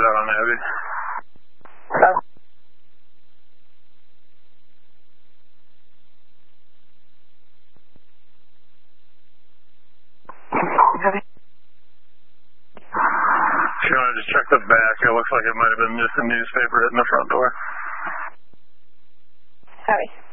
out on Abby. Oh. If you want to just check the back, it looks like it might have been just a newspaper hitting the front door. Sorry.